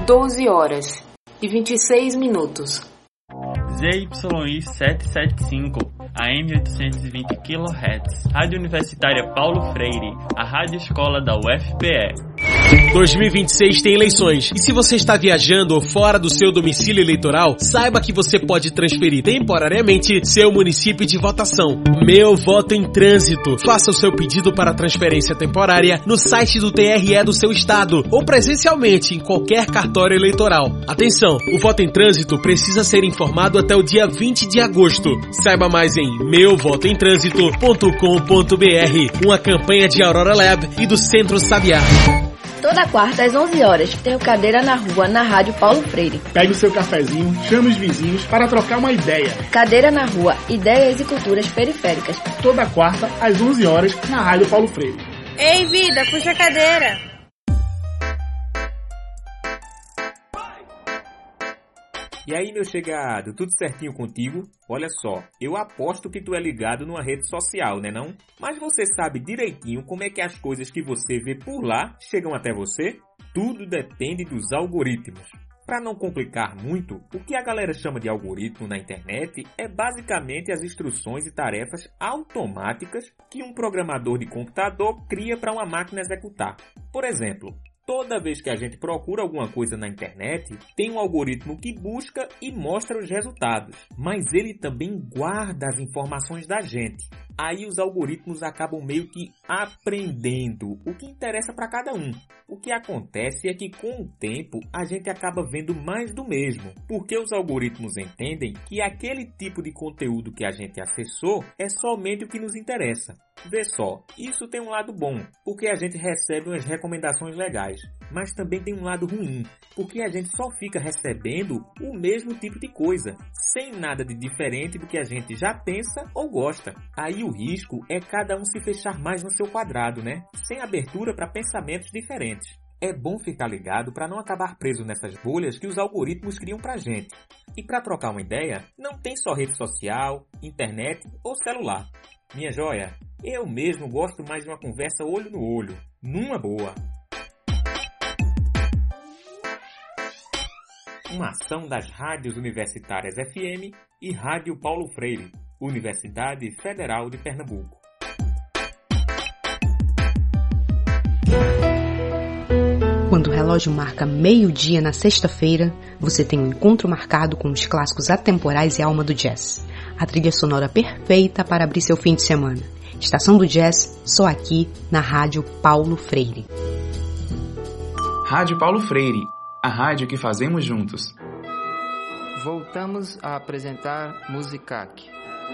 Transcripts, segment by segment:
12 horas e 26 minutos. ZYI 775, AM 820 kHz, Rádio Universitária Paulo Freire, a rádio escola da UFPE. 2026 tem eleições, e se você está viajando ou fora do seu domicílio eleitoral, saiba que você pode transferir temporariamente seu município de votação. Meu Voto em Trânsito. Faça o seu pedido para transferência temporária no site do TRE do seu estado ou presencialmente em qualquer cartório eleitoral. Atenção, o voto em trânsito precisa ser informado até o dia 20 de agosto. Saiba mais em meuvotoemtransito.com.br, uma campanha de Aurora Lab e do Centro Sabiá. Toda quarta às 11 horas tem o Cadeira na Rua, na Rádio Paulo Freire. Pegue o seu cafezinho, chame os vizinhos para trocar uma ideia. Cadeira na Rua, Ideias e Culturas Periféricas. Toda quarta às 11 horas na Rádio Paulo Freire. Ei, vida, puxa a cadeira. E aí, meu chegado, tudo certinho contigo? Olha só, eu aposto que tu é ligado numa rede social, né não? Mas você sabe direitinho como é que as coisas que você vê por lá chegam até você? Tudo depende dos algoritmos. Para não complicar muito, o que a galera chama de algoritmo na internet é basicamente as instruções e tarefas automáticas que um programador de computador cria para uma máquina executar. Por exemplo, toda vez que a gente procura alguma coisa na internet, tem um algoritmo que busca e mostra os resultados, mas ele também guarda as informações da gente. Aí os algoritmos acabam meio que aprendendo o que interessa para cada um. O que acontece é que com o tempo a gente acaba vendo mais do mesmo, porque os algoritmos entendem que aquele tipo de conteúdo que a gente acessou é somente o que nos interessa. Vê só, isso tem um lado bom, porque a gente recebe umas recomendações legais, mas também tem um lado ruim, porque a gente só fica recebendo o mesmo tipo de coisa, sem nada de diferente do que a gente já pensa ou gosta. Aí o risco é cada um se fechar mais no seu quadrado, né? Sem abertura para pensamentos diferentes. É bom ficar ligado para não acabar preso nessas bolhas que os algoritmos criam pra gente. E para trocar uma ideia, não tem só rede social, internet ou celular. Minha joia, eu mesmo gosto mais de uma conversa olho no olho, numa boa. Uma ação das rádios universitárias FM e Rádio Paulo Freire, Universidade Federal de Pernambuco. Quando o relógio marca meio-dia na sexta-feira, você tem um encontro marcado com os clássicos atemporais e alma do jazz. A trilha sonora perfeita para abrir seu fim de semana. Estação do Jazz, só aqui na Rádio Paulo Freire. Rádio Paulo Freire, a rádio que fazemos juntos. Voltamos a apresentar Musicac.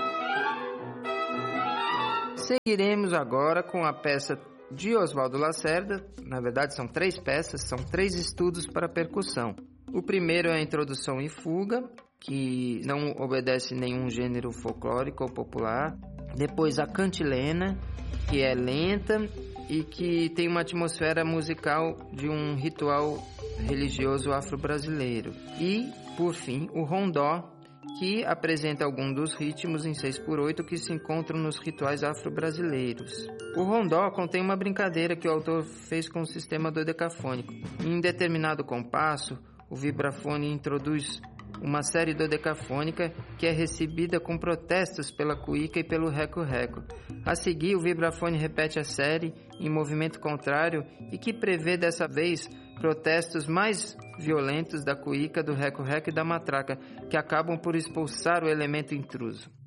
Seguiremos agora com a peça de Oswaldo Lacerda. Na verdade são 3 peças, são 3 estudos para percussão. O primeiro é a Introdução e Fuga, que não obedece nenhum gênero folclórico ou popular. Depois a Cantilena, que é lenta e que tem uma atmosfera musical de um ritual religioso afro-brasileiro. E, por fim, o Rondó, que apresenta alguns dos ritmos em 6/8 que se encontram nos rituais afro-brasileiros. O rondó contém uma brincadeira que o autor fez com o sistema dodecafônico. Em determinado compasso, o vibrafone introduz uma série dodecafônica que é recebida com protestos pela cuíca e pelo reco-reco. A seguir, o vibrafone repete a série em movimento contrário e que prevê dessa vez protestos mais violentos da cuíca, do reco-reco e da matraca, que acabam por expulsar o elemento intruso.